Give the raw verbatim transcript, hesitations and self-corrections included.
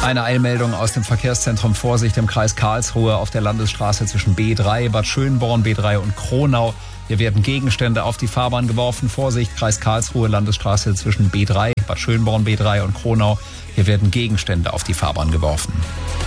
Eine Eilmeldung aus dem Verkehrszentrum Vorsicht im Kreis Karlsruhe auf der Landesstraße zwischen B drei, Bad Schönborn, B drei und Kronau. Hier werden Gegenstände auf die Fahrbahn geworfen. Vorsicht, Kreis Karlsruhe, Landesstraße zwischen B drei, Bad Schönborn, B drei und Kronau. Hier werden Gegenstände auf die Fahrbahn geworfen.